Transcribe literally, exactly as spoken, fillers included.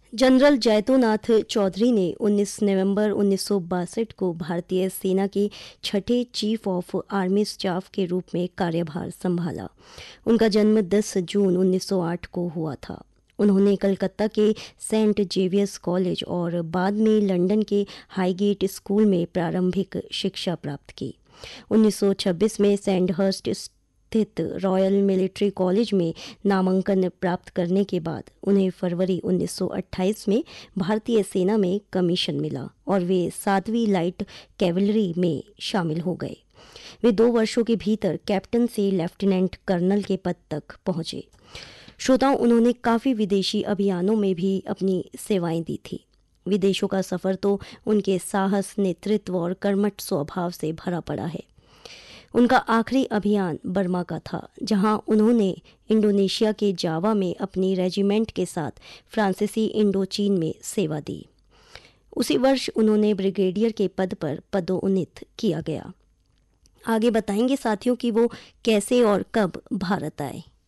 General जैतोनाथ Chaudhary ने उन्नीस नवंबर उन्नीस सौ बासठ को भारतीय सेना के छठे चीफ ऑफ आर्मी स्टाफ के रूप में कार्यभार संभाला। उनका जन्म दस जून उन्नीस सौ आठ को हुआ था। उन्होंने कलकत्ता के सेंट जेवियर्स कॉलेज और बाद में लंदन के हाईगेट स्कूल में प्रारंभिक शिक्षा प्राप्त की। उन्नीस सौ छब्बीस में सैंडहर्स्ट स्थित रॉयल मिलिट्री कॉलेज में नामांकन प्राप्त करने के बाद उन्हें फरवरी उन्नीस सौ अट्ठाईस में भारतीय सेना में कमीशन मिला और वे सातवीं लाइट कैवलरी में शामिल हो गए। वे दो वर्षों के भीतर कैप्टन से लेफ्टिनेंट कर्नल के पद तक पहुंचे। श्रोताओं, उन्होंने काफ़ी विदेशी अभियानों में भी अपनी सेवाएं दी थी। विदेशों का सफ़र तो उनके साहस, नेतृत्व और कर्मठ स्वभाव से भरा पड़ा है। उनका आखिरी अभियान बर्मा का था, जहां उन्होंने इंडोनेशिया के जावा में अपनी रेजिमेंट के साथ फ्रांसीसी इंडोचीन में सेवा दी। उसी वर्ष उन्होंने ब्रिगेडियर के पद पर पदोन्नत किया गया। आगे बताएंगे साथियों कि वो कैसे और कब भारत आए।